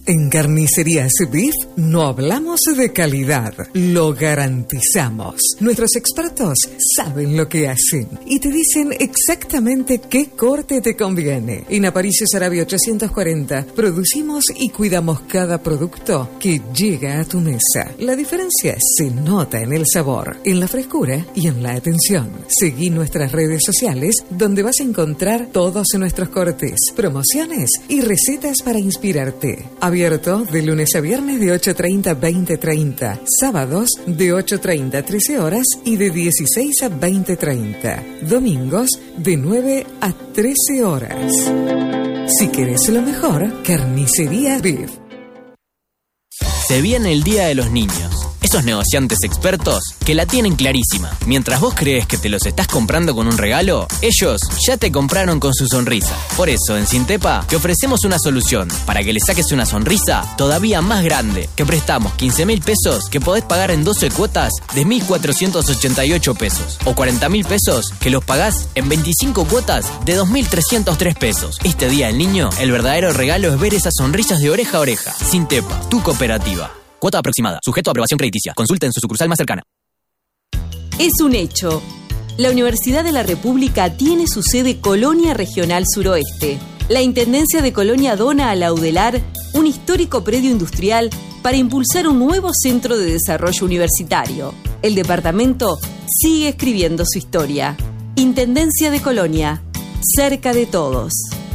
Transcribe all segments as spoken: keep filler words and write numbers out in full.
En Carnicerías Beef no hablamos de calidad, lo garantizamos. Nuestros expertos saben lo que hacen y te dicen exactamente qué corte te conviene. En Aparicio Saravia ochocientos cuarenta producimos y cuidamos cada producto que llega a tu mesa. La diferencia se nota en el sabor, en la frescura y en la atención. Seguí nuestras redes sociales donde vas a encontrar todos nuestros cortes, promociones y recetas para inspirarte. Abierto de lunes a viernes de ocho treinta a veinte treinta, sábados de ocho treinta a trece horas y de dieciséis a veinte treinta, domingos de nueve a trece horas. Si querés lo mejor, Carnicería Beef. Se viene el Día de los Niños. Esos negociantes expertos que la tienen clarísima. Mientras vos crees que te los estás comprando con un regalo, ellos ya te compraron con su sonrisa. Por eso, en Sintepa, te ofrecemos una solución para que le saques una sonrisa todavía más grande. Que prestamos quince mil pesos que podés pagar en doce cuotas de mil cuatrocientos ochenta y ocho pesos. O cuarenta mil pesos que los pagás en veinticinco cuotas de dos mil trescientos tres pesos. Este Día del Niño, el verdadero regalo es ver esas sonrisas de oreja a oreja. Sintepa, tu cooperativa. Cuota aproximada, sujeto a aprobación crediticia. Consulta en su sucursal más cercana. Es un hecho. La Universidad de la República tiene su sede Colonia Regional Suroeste. La Intendencia de Colonia dona a la UDELAR un histórico predio industrial para impulsar un nuevo centro de desarrollo universitario. El departamento sigue escribiendo su historia. Intendencia de Colonia, cerca de todos.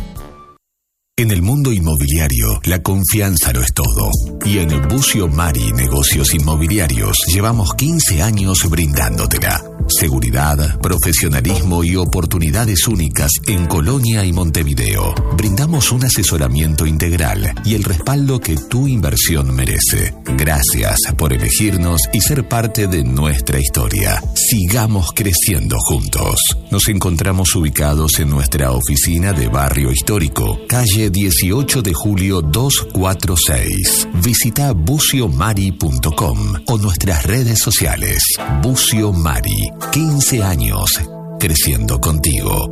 En el mundo inmobiliario, la confianza lo es todo. Y en Bucio Mari Negocios Inmobiliarios llevamos quince años brindándotela. Seguridad, profesionalismo y oportunidades únicas en Colonia y Montevideo. Brindamos un asesoramiento integral y el respaldo que tu inversión merece. Gracias por elegirnos y ser parte de nuestra historia. Sigamos creciendo juntos. Nos encontramos ubicados en nuestra oficina de Barrio Histórico, calle dieciocho de julio doscientos cuarenta y seis. Visita bucio mari punto com o nuestras redes sociales. Bucio Mari, quince años creciendo contigo.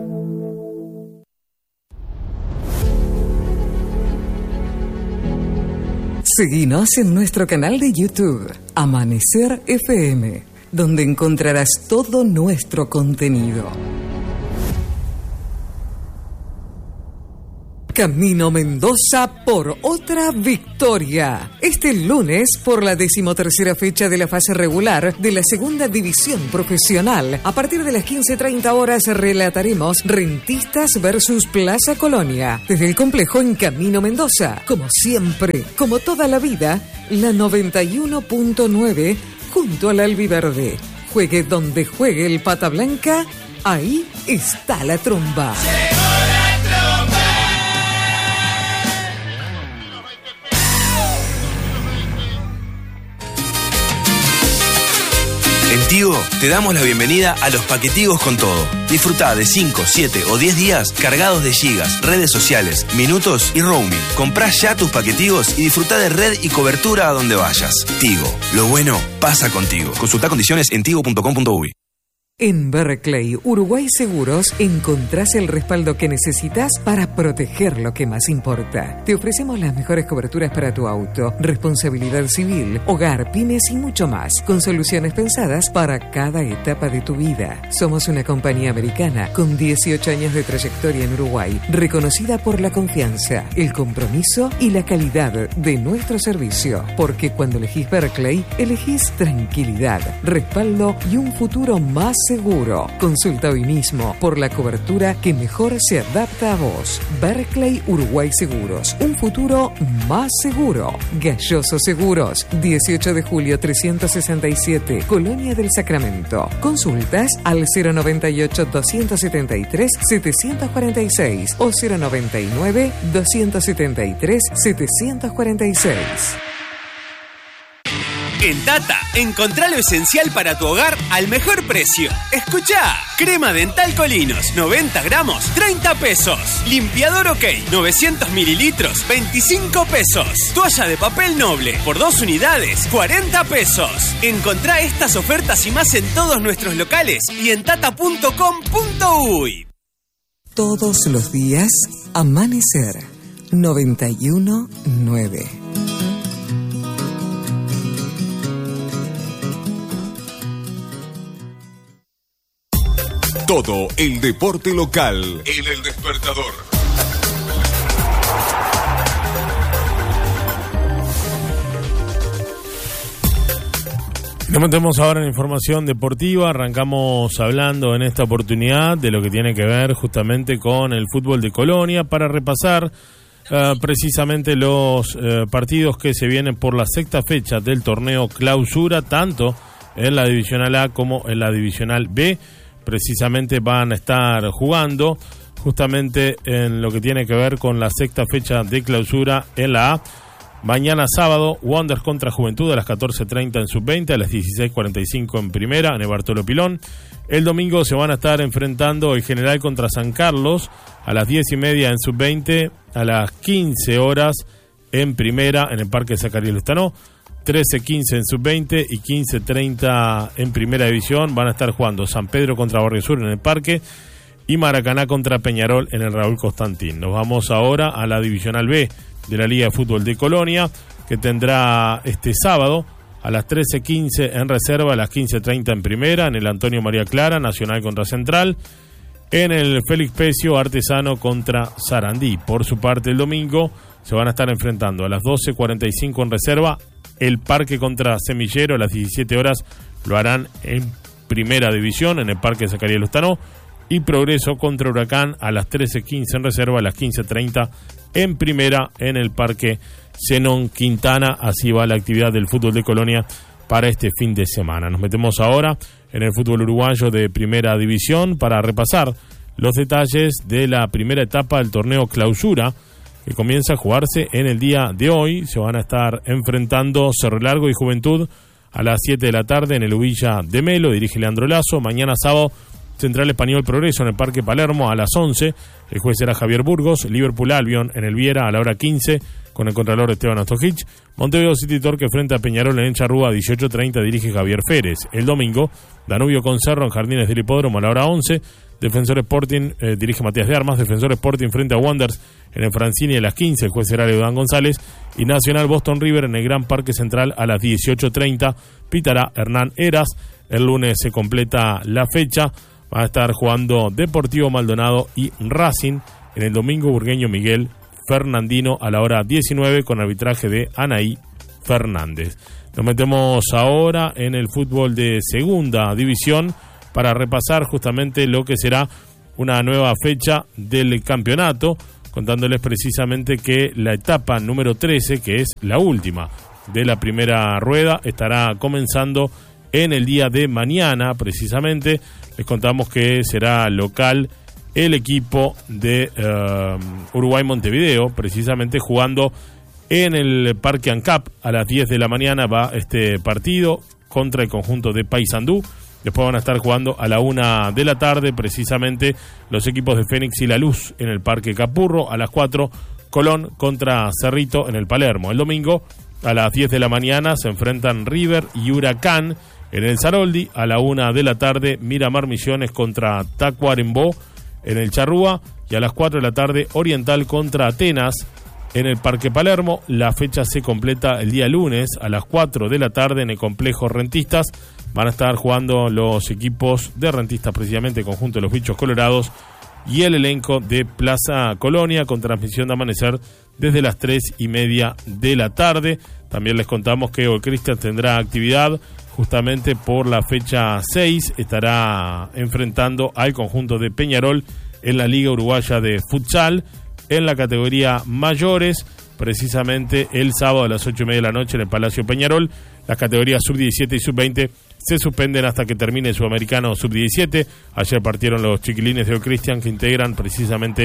Seguinos en nuestro canal de YouTube, Amanecer F M, donde encontrarás todo nuestro contenido. Camino Mendoza por otra victoria. Este lunes, por la decimotercera fecha de la fase regular de la segunda división profesional, a partir de las quince treinta horas relataremos Rentistas versus Plaza Colonia. Desde el complejo en Camino Mendoza, como siempre, como toda la vida, la noventa y uno punto nueve junto al Albiverde. Juegue donde juegue el Pata Blanca, ahí está la tromba. En Tigo te damos la bienvenida a los paquetigos con todo. Disfrutá de cinco, siete o diez días cargados de gigas, redes sociales, minutos y roaming. Comprá ya tus paquetigos y disfrutá de red y cobertura a donde vayas. Tigo, lo bueno pasa contigo. Consultá condiciones en tigo punto com punto uy. En Berkeley, Uruguay Seguros, encontrás el respaldo que necesitas para proteger lo que más importa. Te ofrecemos las mejores coberturas para tu auto, responsabilidad civil, hogar, pymes y mucho más, con soluciones pensadas para cada etapa de tu vida. Somos una compañía americana con dieciocho años de trayectoria en Uruguay, reconocida por la confianza, el compromiso y la calidad de nuestro servicio. Porque cuando elegís Berkeley, elegís tranquilidad, respaldo y un futuro más seguro. Consulta hoy mismo por la cobertura que mejor se adapta a vos. Berkeley Uruguay Seguros, un futuro más seguro. Galloso Seguros, dieciocho de julio trescientos sesenta y siete, Colonia del Sacramento. Consultas al cero noventa y ocho, doscientos setenta y tres, setecientos cuarenta y seis o cero noventa y nueve, doscientos setenta y tres, setecientos cuarenta y seis. En Tata, encontrá lo esencial para tu hogar al mejor precio. Escuchá, crema dental Colinos, noventa gramos, treinta pesos. Limpiador OK, novecientos mililitros, veinticinco pesos. Toalla de papel noble, por dos unidades, cuarenta pesos. Encontrá estas ofertas y más en todos nuestros locales y en tata punto com punto uy. Todos los días, Amanecer. noventa y uno nueve. Todo el deporte local en El Despertador. Nos metemos ahora en información deportiva. Arrancamos hablando en esta oportunidad de lo que tiene que ver justamente con el fútbol de Colonia para repasar uh, precisamente los uh, partidos que se vienen por la sexta fecha del torneo Clausura, tanto en la Divisional A como en la Divisional B. Precisamente van a estar jugando justamente en lo que tiene que ver con la sexta fecha de Clausura en la A. Mañana sábado, Wanderers contra Juventud a las catorce treinta en sub veinte, a las dieciséis cuarenta y cinco en primera, en el Bartolo Pilón. El domingo se van a estar enfrentando el General contra San Carlos a las diez y media en sub veinte, a las quince horas en primera, en el Parque Zacarías Lustanó. trece quince en sub veinte y quince treinta en primera división. Van a estar jugando San Pedro contra Barrio Sur en el Parque y Maracaná contra Peñarol en el Raúl Constantín. Nos vamos ahora a la Divisional B de la Liga de Fútbol de Colonia, que tendrá este sábado a las trece quince en reserva, a las quince treinta en primera, en el Antonio María Clara, Nacional contra Central, en el Félix Pecio, Artesano contra Sarandí. Por su parte, el domingo se van a estar enfrentando a las doce cuarenta y cinco en reserva, el Parque contra Semillero, a las diecisiete horas lo harán en primera división, en el Parque Zacarías Lustanó, y Progreso contra Huracán a las trece quince en reserva, a las quince treinta en primera, en el Parque Zenón Quintana. Así va la actividad del fútbol de Colonia para este fin de semana. Nos metemos ahora en el fútbol uruguayo de primera división para repasar los detalles de la primera etapa del torneo Clausura, que comienza a jugarse en el día de hoy. Se van a estar enfrentando Cerro Largo y Juventud a las siete de la tarde en el Ubilla de Melo, dirige Leandro Lazo. Mañana sábado, Central Español Progreso en el Parque Palermo a las once. El juez será Javier Burgos. Liverpool Albion en el Viera a la hora quince con el contralor Esteban Astojich. Montevideo City Torque frente a Peñarol en Encharrúa a dieciocho treinta, dirige Javier Férez. El domingo, Danubio con Cerro en Jardines del Hipódromo a la hora once. Defensor Sporting, eh, dirige Matías de Armas. Defensor Sporting frente a Wanderers en el Francini a las quince. El juez será Leodán González. Y Nacional Boston River en el Gran Parque Central a las dieciocho treinta. Pitará Hernán Heras. El lunes se completa la fecha. Va a estar jugando Deportivo Maldonado y Racing. En el domingo, Burgueño Miguel Fernandino a la hora diecinueve con arbitraje de Anaí Fernández. Nos metemos ahora en el fútbol de segunda división para repasar justamente lo que será una nueva fecha del campeonato, contándoles precisamente que la etapa número trece, que es la última de la primera rueda, estará comenzando en el día de mañana. Precisamente les contamos que será local el equipo de uh, Uruguay Montevideo, precisamente jugando en el Parque ANCAP. A las diez de la mañana va este partido contra el conjunto de Paysandú. Después van a estar jugando a la una de la tarde, precisamente los equipos de Fénix y La Luz en el Parque Capurro. A las cuatro, Colón contra Cerrito en el Palermo. El domingo, a las diez de la mañana, se enfrentan River y Huracán en el Saroldi. A la una de la tarde, Miramar Misiones contra Tacuarembó en el Charrúa. Y a las cuatro de la tarde, Oriental contra Atenas en el Parque Palermo. La fecha se completa el día lunes a las cuatro de la tarde en el Complejo Rentistas. Van a estar jugando los equipos de Rentistas, precisamente conjunto de los Bichos Colorados y el elenco de Plaza Colonia, con transmisión de amanecer desde las tres y media de la tarde. También les contamos que Old Christian tendrá actividad justamente por la fecha seis. Estará enfrentando al conjunto de Peñarol en la Liga Uruguaya de Futsal en la categoría mayores, precisamente el sábado a las ocho y media de la noche en el Palacio Peñarol. Las categorías sub diecisiete y sub veinte se suspenden hasta que termine el Sudamericano sub diecisiete. Ayer partieron los chiquilines de Old Christian, que integran precisamente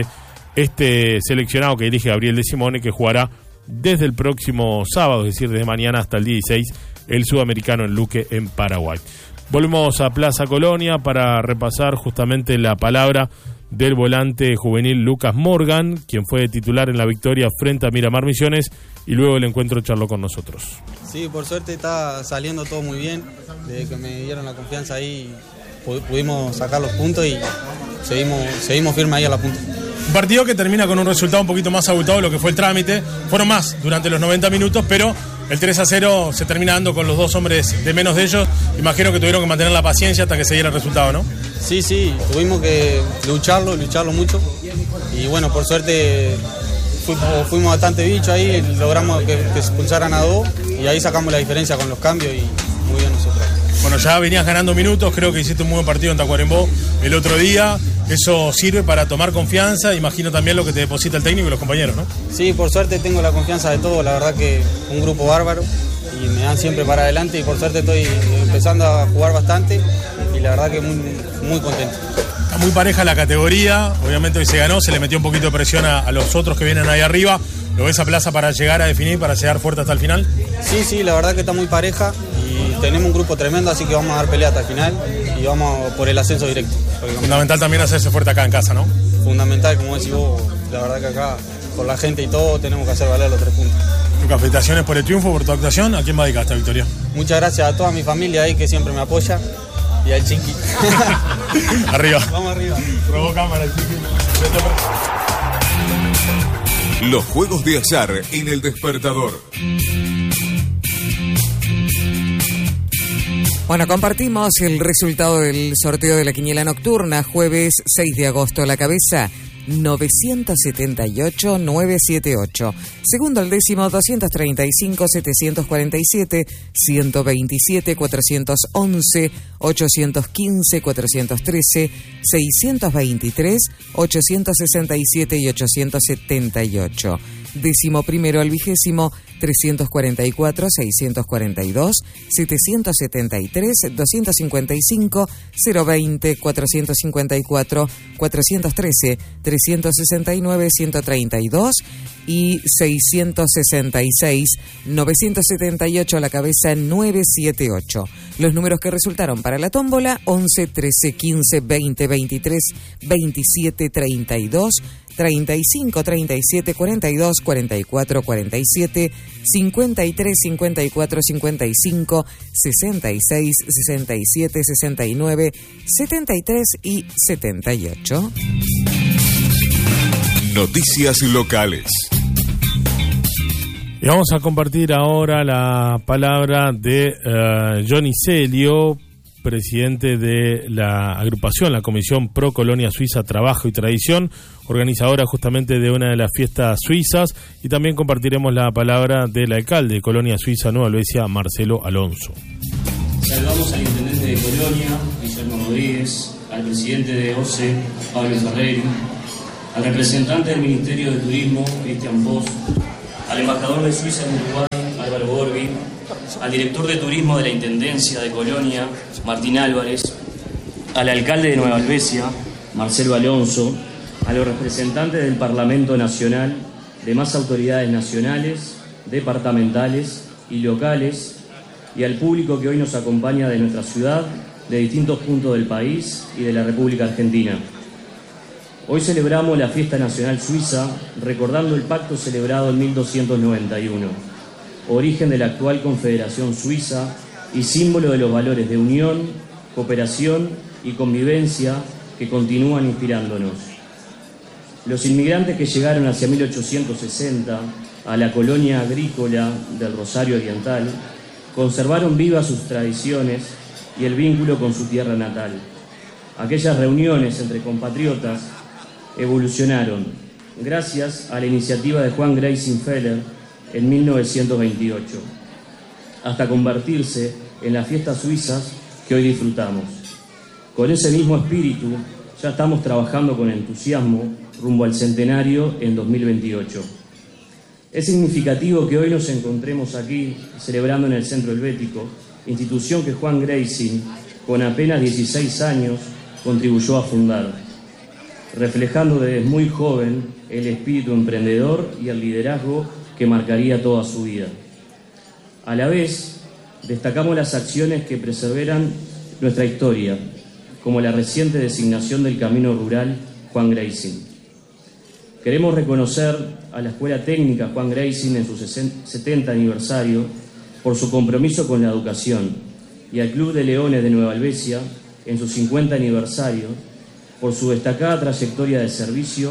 este seleccionado que dirige Gabriel De Simone, que jugará desde el próximo sábado, es decir, desde mañana hasta el dieciséis, el Sudamericano en Luque, en Paraguay. Volvemos a Plaza Colonia para repasar justamente la palabra del volante juvenil Lucas Morgan, quien fue titular en la victoria frente a Miramar Misiones, y luego el encuentro charló con nosotros. Sí, por suerte está saliendo todo muy bien. Desde que me dieron la confianza ahí pudimos sacar los puntos y seguimos, seguimos firmes ahí a la punta. Un partido que termina con un resultado un poquito más abultado de lo que fue el trámite. Fueron más durante los noventa minutos, pero el tres a cero se termina dando con los dos hombres de menos de ellos. Imagino que tuvieron que mantener la paciencia hasta que se diera el resultado, ¿no? Sí, sí, tuvimos que lucharlo, lucharlo mucho. Y bueno, por suerte fuimos, fuimos bastante bichos ahí, logramos que, que se expulsaran a dos y ahí sacamos la diferencia con los cambios y muy bien nosotros. Bueno, ya venías ganando minutos, creo que hiciste un muy buen partido en Tacuarembó el otro día. Eso sirve para tomar confianza, imagino también lo que te deposita el técnico y los compañeros, ¿no? Sí, por suerte tengo la confianza de todos, la verdad que un grupo bárbaro y me dan siempre para adelante y por suerte estoy empezando a jugar bastante y la verdad que muy, muy contento. Está muy pareja la categoría, obviamente hoy se ganó, se le metió un poquito de presión a, a los otros que vienen ahí arriba. ¿Lo ves a Plaza para llegar a definir, para llegar fuerte hasta el final? Sí, sí, la verdad que está muy pareja y tenemos un grupo tremendo, así que vamos a dar pelea hasta el final y vamos por el ascenso directo. Fundamental también hacerse fuerte acá en casa, ¿no? Fundamental, como decís vos, la verdad que acá, por la gente y todo, tenemos que hacer valer los tres puntos. Lucas, felicitaciones por el triunfo, por tu actuación. ¿A quién va a dedicar esta victoria? Muchas gracias a toda mi familia ahí que siempre me apoya y al Chiqui. Arriba. Vamos arriba. Robó cámara el Chiqui. Los juegos de azar en el despertador. Bueno, compartimos el resultado del sorteo de la quiniela nocturna, jueves seis de agosto. La cabeza, novecientos setenta y ocho, novecientos setenta y ocho. Segundo el décimo, doscientos treinta y cinco, setecientos cuarenta y siete, ciento veintisiete, cuatrocientos once, ochocientos quince, cuatrocientos trece, seiscientos veintitrés, ochocientos sesenta y siete y ochocientos setenta y ocho. Décimo primero al vigésimo, trescientos cuarenta y cuatro, seiscientos cuarenta y dos, setecientos setenta y tres, doscientos cincuenta y cinco, cero veinte, cuatrocientos cincuenta y cuatro, cuatrocientos trece, trescientos sesenta y nueve, ciento treinta y dos y seiscientos sesenta y seis, novecientos setenta y ocho a la cabeza, novecientos setenta y ocho. Los números que resultaron para la tómbola: once, trece, quince, veinte, veintitrés, veintisiete, treinta y dos, treinta y cinco, treinta y siete, cuarenta y dos, cuarenta y cuatro, cuarenta y siete, cincuenta y tres, cincuenta y cuatro, cincuenta y cinco, sesenta y seis, sesenta y siete, sesenta y nueve, setenta y tres y setenta y ocho. Noticias locales. Y vamos a compartir ahora la palabra de uh, Johnny Celio, presidente de la agrupación, la Comisión Pro Colonia Suiza Trabajo y Tradición, organizadora justamente de una de las fiestas suizas, y también compartiremos la palabra del alcalde de Colonia Suiza Nueva Helvecia, Marcelo Alonso. Saludamos al intendente de Colonia, Guillermo Rodríguez, al presidente de O C E, Pablo Ferreira, al representante del Ministerio de Turismo, Cristian Post, al embajador de Suiza en Uruguay, Álvaro Borghi, al director de Turismo de la Intendencia de Colonia, Martín Álvarez, al alcalde de Nueva Helvecia, Marcelo Alonso, a los representantes del Parlamento Nacional, demás autoridades nacionales, departamentales y locales, y al público que hoy nos acompaña de nuestra ciudad, de distintos puntos del país y de la República Argentina. Hoy celebramos la Fiesta Nacional Suiza, recordando el pacto celebrado en mil doscientos noventa y uno, origen de la actual Confederación Suiza y símbolo de los valores de unión, cooperación y convivencia que continúan inspirándonos. Los inmigrantes que llegaron hacia mil ochocientos sesenta a la colonia agrícola del Rosario Oriental conservaron vivas sus tradiciones y el vínculo con su tierra natal. Aquellas reuniones entre compatriotas evolucionaron gracias a la iniciativa de Juan Greisenfeller en mil novecientos veintiocho, hasta convertirse en las fiestas suizas que hoy disfrutamos. Con ese mismo espíritu, ya estamos trabajando con entusiasmo rumbo al centenario en dos mil veintiocho. Es significativo que hoy nos encontremos aquí celebrando en el Centro Helvético, institución que Juan Greising, con apenas dieciséis años, contribuyó a fundar, reflejando desde muy joven el espíritu emprendedor y el liderazgo que marcaría toda su vida. A la vez, destacamos las acciones que perseveran nuestra historia, como la reciente designación del Camino Rural Juan Greising. Queremos reconocer a la Escuela Técnica Juan Greising en su setenta aniversario por su compromiso con la educación, y al Club de Leones de Nueva Helvecia en su cincuenta aniversario por su destacada trayectoria de servicio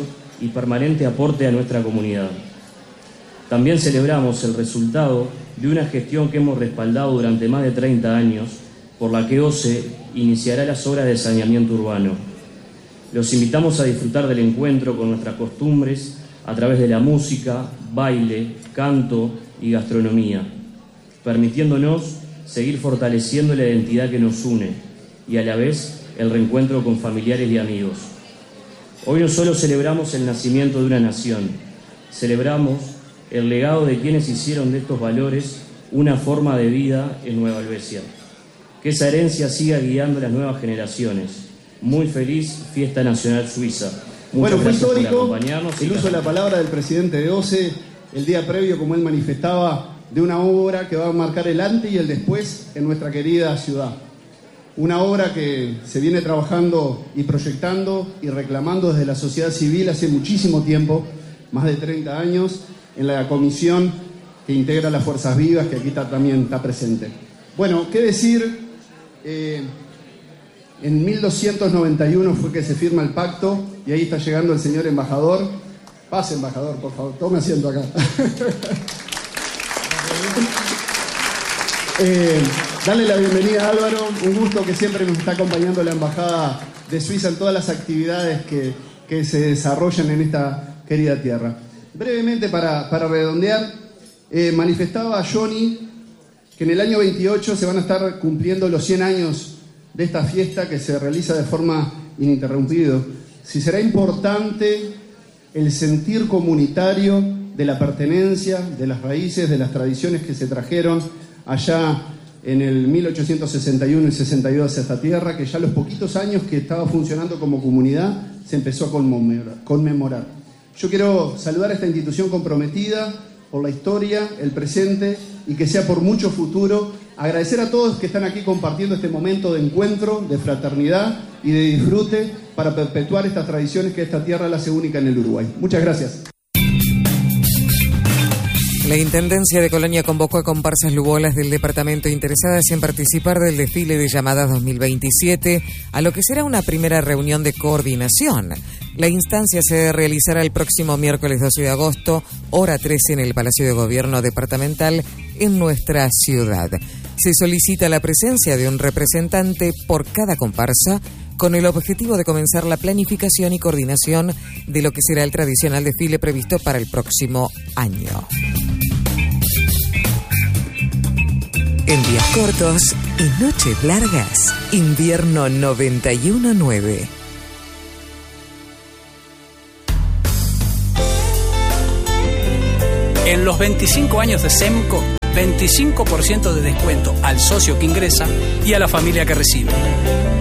y permanente aporte a nuestra comunidad. También celebramos el resultado de una gestión que hemos respaldado durante más de treinta años, por la que O C E iniciará las obras de saneamiento urbano. Los invitamos a disfrutar del encuentro con nuestras costumbres a través de la música, baile, canto y gastronomía, permitiéndonos seguir fortaleciendo la identidad que nos une y a la vez el reencuentro con familiares y amigos. Hoy no solo celebramos el nacimiento de una nación, celebramos el legado de quienes hicieron de estos valores una forma de vida en Nueva Helvecia. Que esa herencia siga guiando a las nuevas generaciones. Muy feliz Fiesta Nacional Suiza. Muchas bueno, fue histórico el uso de la palabra del presidente de O C E el día previo, como él manifestaba, de una obra que va a marcar el antes y el después en nuestra querida ciudad. Una obra que se viene trabajando y proyectando y reclamando desde la sociedad civil hace muchísimo tiempo, más de treinta años, en la comisión que integra las Fuerzas Vivas, que aquí está, también está presente. Bueno, ¿qué decir? Eh, en mil doscientos noventa y uno fue que se firma el pacto y ahí está llegando el señor embajador. Pase, embajador, por favor, tome asiento acá. eh, dale la bienvenida a Álvaro, un gusto que siempre nos está acompañando la Embajada de Suiza en todas las actividades que, que se desarrollan en esta querida tierra. Brevemente, para, para redondear, eh, manifestaba Johnny que en el año veintiocho se van a estar cumpliendo los cien años de esta fiesta que se realiza de forma ininterrumpida. Si será importante el sentir comunitario de la pertenencia, de las raíces, de las tradiciones que se trajeron allá en el mil ochocientos sesenta y uno y sesenta y dos a esta tierra, que ya los poquitos años que estaba funcionando como comunidad se empezó a conmemorar. conmemorar. Yo quiero saludar a esta institución comprometida por la historia, el presente y que sea por mucho futuro. Agradecer a todos que están aquí compartiendo este momento de encuentro, de fraternidad y de disfrute para perpetuar estas tradiciones que esta tierra la hace única en el Uruguay. Muchas gracias. La Intendencia de Colonia convocó a comparsas lugolas del departamento interesadas en participar del desfile de llamadas dos mil veintisiete, a lo que será una primera reunión de coordinación. La instancia se realizará el próximo miércoles doce de agosto, hora trece, en el Palacio de Gobierno Departamental en nuestra ciudad. Se solicita la presencia de un representante por cada comparsa, con el objetivo de comenzar la planificación y coordinación de lo que será el tradicional desfile previsto para el próximo año. En días cortos y noches largas, invierno noventa y uno nueve. En los veinticinco años de SEMCO, veinticinco por ciento de descuento al socio que ingresa y a la familia que recibe.